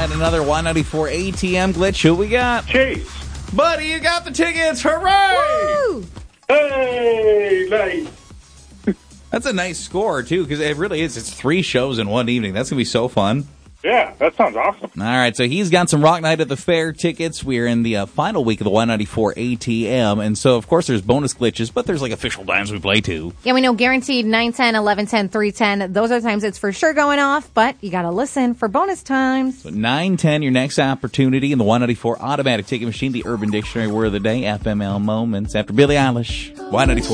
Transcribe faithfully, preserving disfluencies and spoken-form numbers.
tonight, another Y ninety-four A T M glitch. Who we got? Chase. Buddy, you got the tickets. Hooray! Woo! Hey, nice. That's a nice score, too, because it really is. It's three shows in one evening. That's going to be so fun. Yeah, that sounds awesome. All right, so he's got some Rock Night at the Fair tickets. We're in the uh, final week of the Y ninety-four A T M, and so, of course, there's bonus glitches, but there's, like, official times we play, too. Yeah, we know guaranteed nine ten, eleven ten, three ten. Those are the times it's for sure going off, but you got to listen for bonus times. So nine ten, your next opportunity in the Y ninety-four Automatic Ticket Machine, the Urban Dictionary Word of the Day, F M L Moments, after Billie Eilish, Y ninety-four.